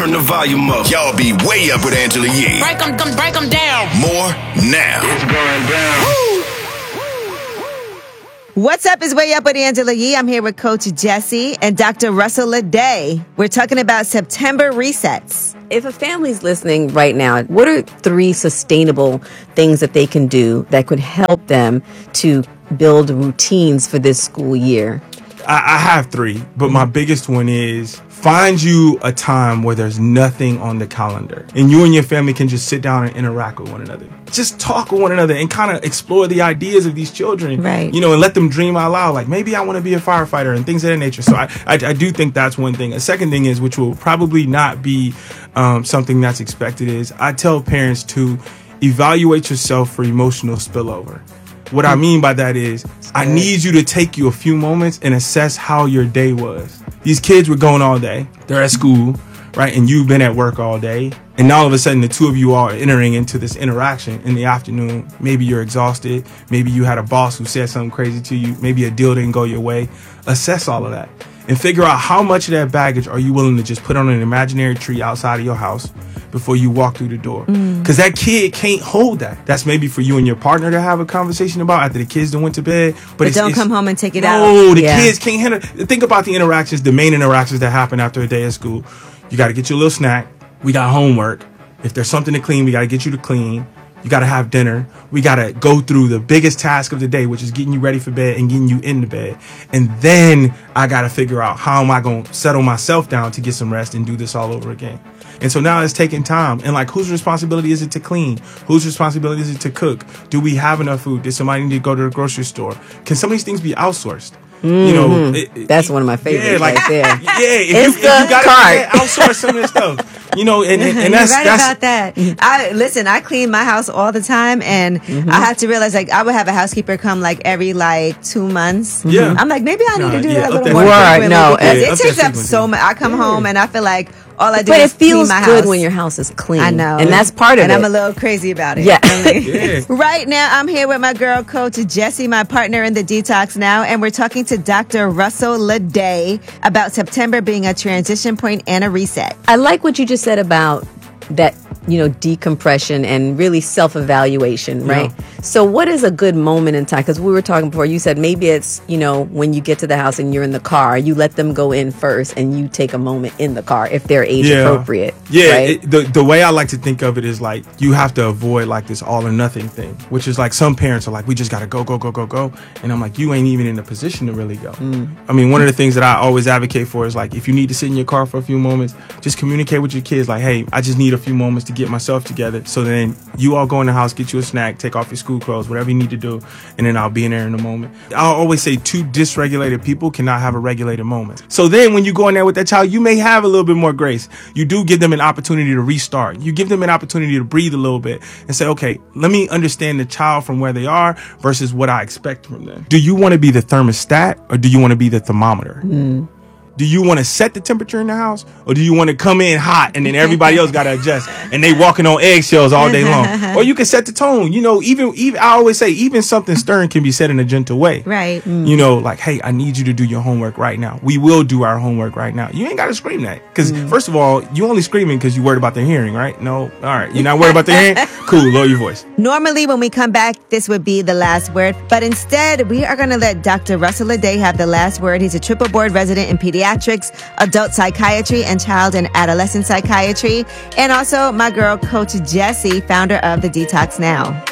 turn the volume up. Y'all be way up with Angela Yee. Break them down. More now. It's going down. Woo! What's up is Way Up with Angela Yee. I'm here with Coach Jesse and Dr. Russell Leday. We're talking about September resets. If a family's listening right now, what are 3 sustainable things that they can do that could help them to build routines for this school year? I have 3, but my biggest one is find you a time where there's nothing on the calendar and you and your family can just sit down and interact with one another. Just talk with one another and kind of explore the ideas of these children, right? You know, and let them dream out loud. Like, maybe I want to be a firefighter and things of that nature. So I do think that's one thing. A second thing is, which will probably not be something that's expected, is I tell parents to evaluate yourself for emotional spillover. What I mean by that is, I need you to take you a few moments and assess how your day was. These kids were going all day. They're at school, right? And you've been at work all day. And now all of a sudden, the two of you are entering into this interaction in the afternoon. Maybe you're exhausted. Maybe you had a boss who said something crazy to you. Maybe a deal didn't go your way. Assess all of that and figure out how much of that baggage are you willing to just put on an imaginary tree outside of your house before you walk through the door. Because that kid can't hold that. That's maybe for you and your partner to have a conversation about after the kids done went to bed. But don't come home and take it out. No, the kids can't handle. Think about the interactions, the main interactions that happen after a day of school. You got to get your little snack. We got homework. If there's something to clean, we got to get you to clean. You got to have dinner. We got to go through the biggest task of the day, which is getting you ready for bed and getting you into bed. And then I got to figure out how am I going to settle myself down to get some rest and do this all over again. And so now it's taking time. And like, whose responsibility is it to clean? Whose responsibility is it to cook? Do we have enough food? Did somebody need to go to the grocery store? Can some of these things be outsourced? You know, that's one of my favorites right there. Yeah, if you got to outsource some of this stuff. You know, and that's You're right about that. I clean my house all the time, and I have to realize, like, I would have a housekeeper come like every 2 months. Yeah, I'm like, maybe I need to do that a little more. It takes up so much. I come home and I feel like all I do but is it feels clean my good house. when your house is clean. I know, and that's part of it. it. And I'm a little crazy about it. Yeah. Right now, I'm here with my girl, Coach Jesse, my partner in the Detox Now, and we're talking to Dr. Russell Leday about September being a transition point and a reset. I like what you just said about that, decompression and really self-evaluation, right? Yeah. So what is a good moment in time? Because we were talking before, you said maybe it's, when you get to the house and you're in the car, you let them go in first and you take a moment in the car if they're age appropriate. Yeah, right? The way I like to think of it is like, you have to avoid like this all or nothing thing, which is like some parents are like, we just got to go. And I'm like, you ain't even in a position to really go. I mean, one of the things that I always advocate for is like, if you need to sit in your car for a few moments, just communicate with your kids like, hey, I just need a few moments to get myself together. So then you all go in the house, get you a snack, take off your school clothes, whatever you need to do, and then I'll be in there in a moment. I'll always say 2 dysregulated people cannot have a regulated moment. So then when you go in there with that child, you may have a little bit more grace. You do give them an opportunity to restart. You give them an opportunity to breathe a little bit and say, okay, let me understand the child from where they are versus what I expect from them. Do you want to be the thermostat or do you want to be the thermometer? Do you want to set the temperature in the house, or do you want to come in hot and then everybody else got to adjust and they walking on eggshells all day long? Or you can set the tone. Even I always say, even something stern can be said in a gentle way. Right. Like, hey, I need you to do your homework right now. We will do our homework right now. You ain't got to scream that, because first of all, you only screaming because you worried about their hearing, right? No. All right. You're not worried about their hearing? Cool. Lower your voice. Normally, when we come back, this would be the last word, but instead, we are going to let Dr. Russell Leday have the last word. He's a triple board resident in pediatrics, adult psychiatry, and child and adolescent psychiatry. And also my girl, Coach Jesse, founder of the Detox Now.